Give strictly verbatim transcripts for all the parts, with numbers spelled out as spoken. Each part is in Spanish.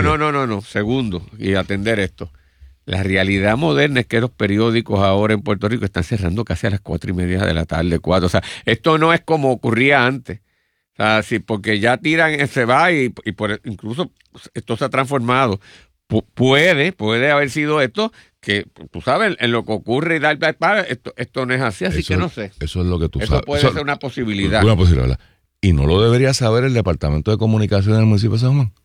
no, no, no, no. Segundo, y atender esto. La realidad moderna es que los periódicos ahora en Puerto Rico están cerrando casi a las cuatro y media de la tarde, cuatro. O sea, esto no es como ocurría antes. O sea, sí, porque ya tiran, se va y, y por, incluso esto se ha transformado. Pu- puede, puede haber sido esto, que tú sabes, en lo que ocurre y dar, dar, dar, esto, esto no es así, así eso, que no sé. Eso es lo que tú eso sabes. puede eso ser una posibilidad. Una posibilidad. Y no lo debería saber el Departamento de Comunicación del municipio de San Juan.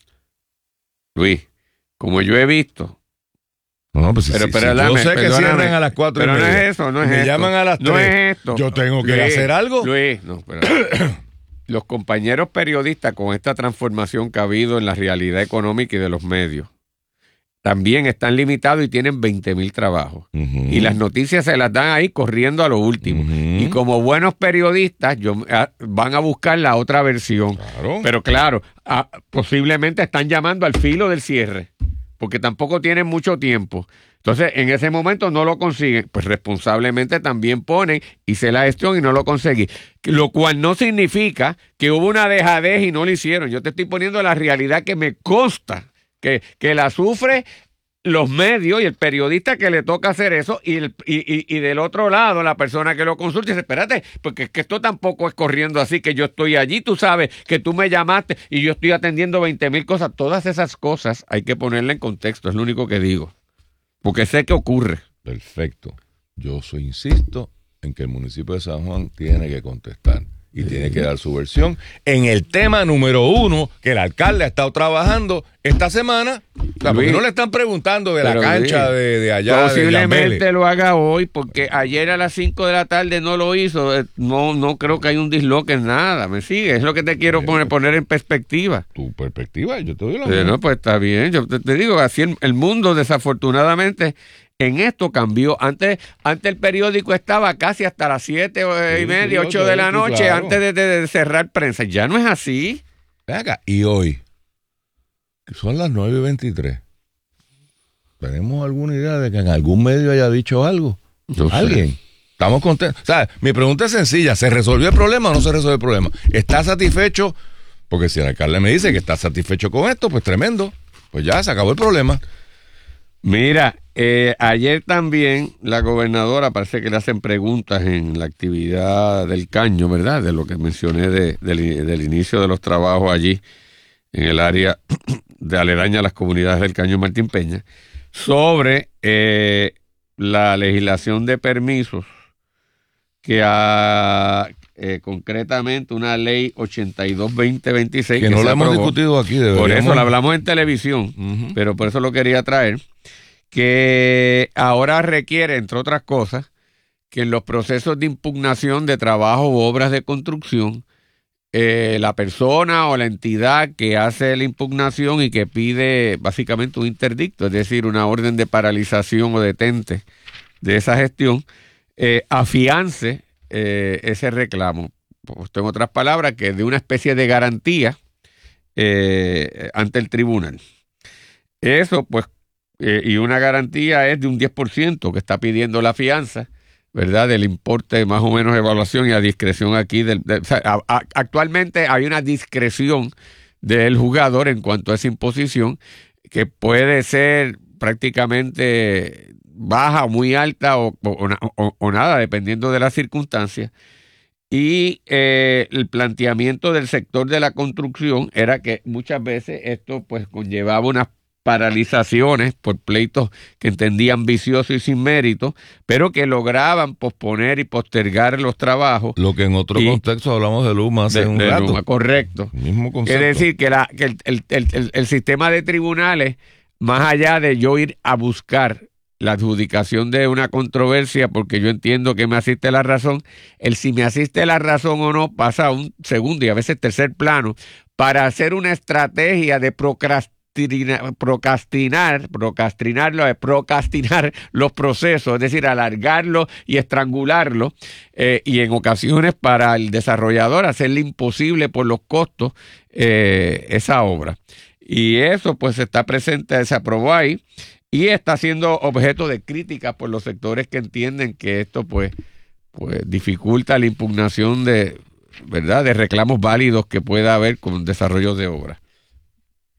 Luis, como yo he visto. No, no, pues pero, si, pero si dame, yo sé que perdóname, cierran a las cuatro y pero media. no es eso, no es me esto. llaman a las no tres. es esto. Yo tengo que Luis, hacer algo. Luis, no, pero los compañeros periodistas con esta transformación que ha habido en la realidad económica y de los medios también están limitados y tienen veinte mil trabajos. Uh-huh. Y las noticias se las dan ahí corriendo a lo último. Uh-huh. Y como buenos periodistas yo, a, van a buscar la otra versión. Claro. Pero claro, a, posiblemente están llamando al filo del cierre, porque tampoco tienen mucho tiempo. Entonces, en ese momento no lo consiguen. Pues responsablemente también ponen, hice la gestión y no lo conseguí. Lo cual no significa que hubo una dejadez y no lo hicieron. Yo te estoy poniendo la realidad que me consta. Que, que la sufre los medios y el periodista que le toca hacer eso y, el, y, y, y del otro lado la persona que lo consulta y dice, espérate, porque es que esto tampoco es corriendo así, que yo estoy allí, tú sabes que tú me llamaste y yo estoy atendiendo veinte mil cosas. Todas esas cosas hay que ponerle en contexto, es lo único que digo, porque sé que ocurre. Perfecto. Yo soy, insisto en que el municipio de San Juan tiene que contestar. Y tiene que dar su versión en el tema número uno que el alcalde ha estado trabajando esta semana. O sea, porque no le están preguntando de la cancha Luis, de, de allá. Posiblemente de lo haga hoy, porque ayer a las cinco de la tarde no lo hizo. No, no creo que haya un disloque en nada. ¿Me sigue? Es lo que te quiero poner, poner en perspectiva. Tu perspectiva, yo te doy la mía. No, pues está bien. Yo te, te digo, así el, el mundo desafortunadamente. En esto cambió. Antes, antes el periódico estaba casi hasta las siete sí, y media, ocho de la noche, claro. antes de, de, de cerrar prensa. Ya no es así. Ven acá. Y hoy, que son las nueve y veintitrés, ¿tenemos alguna idea de que en algún medio haya dicho algo? No ¿Alguien? Sé. Estamos contentos. O sea, mi pregunta es sencilla. ¿Se resolvió el problema o no se resolvió el problema? ¿Está satisfecho? Porque si el alcalde me dice que está satisfecho con esto, pues tremendo. Pues ya se acabó el problema. Mira, eh, ayer también la gobernadora parece que le hacen preguntas en la actividad del Caño, ¿verdad? De lo que mencioné de, de, del inicio de los trabajos allí en el área de aledaña a las comunidades del Caño Martín Peña, sobre eh, la legislación de permisos que ha, eh, concretamente una ley ochenta y dos veinte veintiséis que, que no la hemos discutido aquí. Deberíamos... Por eso la hablamos en televisión, uh-huh. pero por eso lo quería traer. Que ahora requiere, entre otras cosas, que en los procesos de impugnación de trabajo u obras de construcción, eh, la persona o la entidad que hace la impugnación y que pide básicamente un interdicto, es decir, una orden de paralización o detente de esa gestión, eh, afiance eh, ese reclamo. Pues, en otras palabras, que de una especie de garantía eh, ante el tribunal. Eso, pues, Eh, y una garantía es de un diez por ciento que está pidiendo la fianza, ¿verdad? Del importe más o menos de evaluación y a discreción aquí. Del, de, o sea, a, a, actualmente hay una discreción del jugador en cuanto a esa imposición que puede ser prácticamente baja o muy alta o, o, o, o nada, dependiendo de las circunstancias. Y eh, el planteamiento del sector de la construcción era que muchas veces esto pues conllevaba unas paralizaciones por pleitos que entendían viciosos y sin mérito, pero que lograban posponer y postergar los trabajos. Lo que en otro y, contexto hablamos de Luma hace de, un de rato. Luma, correcto. Mismo concepto. Es decir, que, la, que el, el, el, el, el sistema de tribunales, más allá de yo ir a buscar la adjudicación de una controversia, porque yo entiendo que me asiste la razón, el si me asiste la razón o no pasa a un segundo y a veces tercer plano para hacer una estrategia de procrastinación procrastinar, procrastinarlo es procrastinar los procesos, es decir, alargarlo y estrangularlo, eh, y en ocasiones para el desarrollador hacerle imposible por los costos eh, esa obra. Y eso pues está presente, se aprobó ahí y está siendo objeto de críticas por los sectores que entienden que esto pues, pues dificulta la impugnación de, ¿verdad?, de reclamos válidos que pueda haber con desarrollo de obra.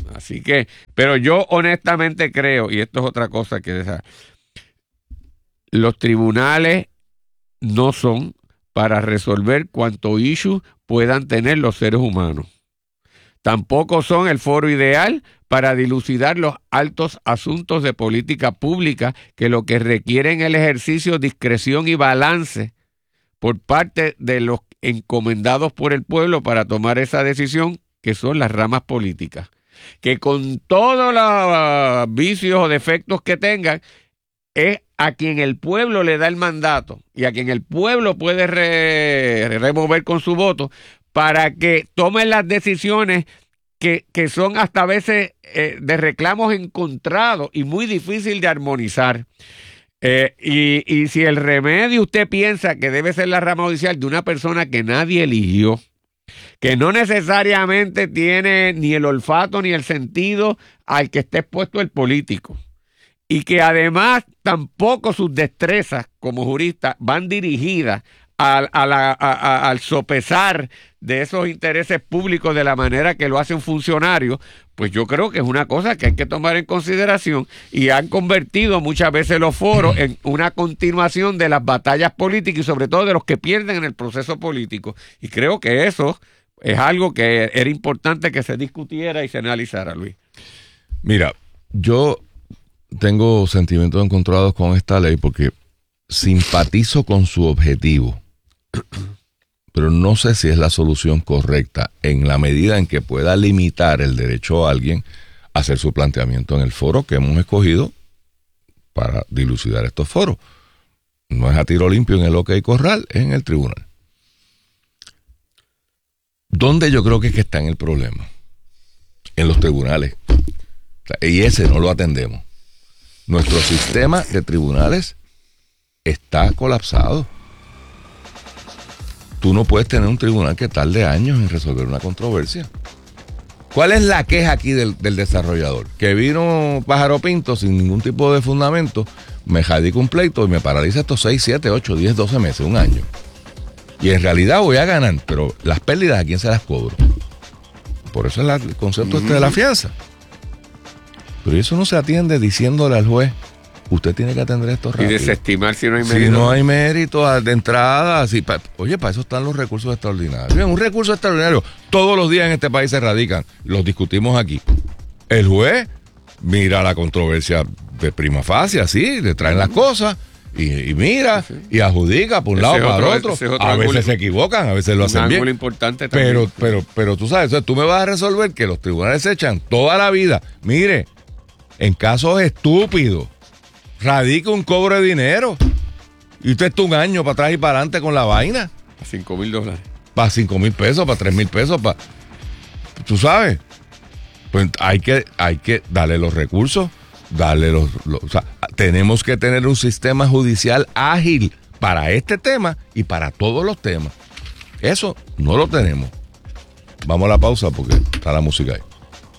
Así que, pero yo honestamente creo, y esto es otra cosa que dejar, los tribunales no son para resolver cuánto issue puedan tener los seres humanos. Tampoco son el foro ideal para dilucidar los altos asuntos de política pública que lo que requieren es el ejercicio de discreción y balance por parte de los encomendados por el pueblo para tomar esa decisión, que son las ramas políticas, que con todos los vicios o defectos que tengan, es a quien el pueblo le da el mandato y a quien el pueblo puede re, remover con su voto para que tomen las decisiones que, que son hasta a veces eh, de reclamos encontrados y muy difícil de armonizar. Eh, y, y si el remedio usted piensa que debe ser la rama judicial de una persona que nadie eligió, que no necesariamente tiene ni el olfato ni el sentido al que esté expuesto el político, y que además tampoco sus destrezas como jurista van dirigidas a, a la, a, a, al sopesar de esos intereses públicos de la manera que lo hace un funcionario, pues yo creo que es una cosa que hay que tomar en consideración, y han convertido muchas veces los foros en una continuación de las batallas políticas y sobre todo de los que pierden en el proceso político, y creo que eso es algo que era importante que se discutiera y se analizara, Luis. Mira, yo tengo sentimientos encontrados con esta ley porque simpatizo con su objetivo, pero no sé si es la solución correcta en la medida en que pueda limitar el derecho a alguien a hacer su planteamiento en el foro que hemos escogido para dilucidar estos foros. No es a tiro limpio en el OK Corral, es en el tribunal. ¿Dónde yo creo que es que está en el problema? En los tribunales. Y ese no lo atendemos. Nuestro sistema de tribunales está colapsado. Tú no puedes tener un tribunal que tarde años en resolver una controversia. ¿Cuál es la queja aquí del, del desarrollador? Que vino Pájaro Pinto sin ningún tipo de fundamento, me jadica un pleito y me paraliza estos seis, siete, ocho, diez, doce meses, un año. Y en realidad voy a ganar, pero las pérdidas, ¿a quién se las cobro? Por eso es la, el concepto uh-huh. este de la fianza. Pero eso no se atiende diciéndole al juez, usted tiene que atender esto rápido. Y desestimar si no hay mérito. Si no hay mérito de entrada. Si pa, oye, para eso están los recursos extraordinarios. Un recurso extraordinario, todos los días en este país se radican. Los discutimos aquí. El juez mira la controversia de prima facie, así, le traen las cosas y, y mira sí. y adjudica por un lado para el otro. otro. A veces se equivocan, a veces lo hacen bien. Importante pero, pero, pero tú sabes, tú me vas a resolver que los tribunales se echan toda la vida. Mire, en casos estúpidos, radica un cobro de dinero. Y usted está un año para atrás y para adelante con la vaina. Para cinco mil dólares. Para cinco mil pesos, para tres mil pesos, para... Tú sabes. Pues hay que, hay que darle los recursos, darle los, los... O sea, tenemos que tener un sistema judicial ágil para este tema y para todos los temas. Eso no lo tenemos. Vamos a la pausa porque está la música ahí.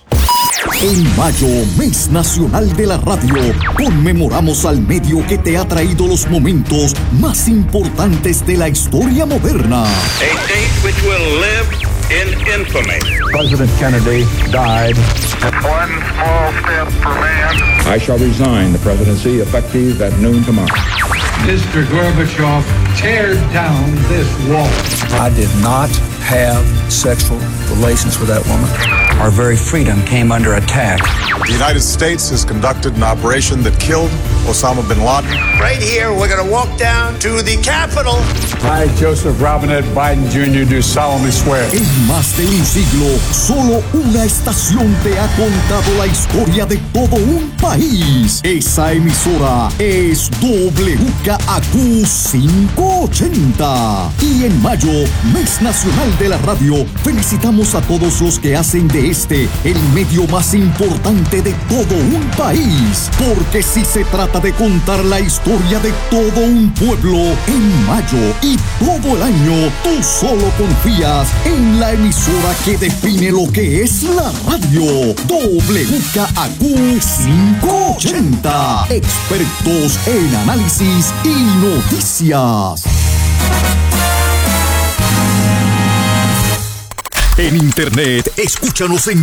En mayo, mes nacional de la radio, conmemoramos al medio que te ha traído los momentos más importantes de la historia moderna. A date which will live in infamy. President Kennedy died. One small step for man. I shall resign the presidency effective at noon tomorrow. Mister Gorbachev, tear down this wall. I did not have sexual relations with that woman. Our very freedom came under attack. The United States has conducted an operation that killed Osama bin Laden. Right here, we're going to walk down to the Capitol. I, Joseph Robinette Biden Junior, do solemnly swear. En más de un siglo, solo una estación te ha contado la historia de todo un país. Esa emisora es W K A Q quinientos ochenta. Y en mayo, mes nacional de la radio, felicitamos a todos los que hacen de este el medio más importante de todo un país. Porque si se trata de contar la historia de todo un pueblo, en mayo y todo el año, tú solo confías en la emisora que define lo que es la radio. W K A Q quinientos ochenta. Expertos en análisis y noticias. En internet, escúchanos en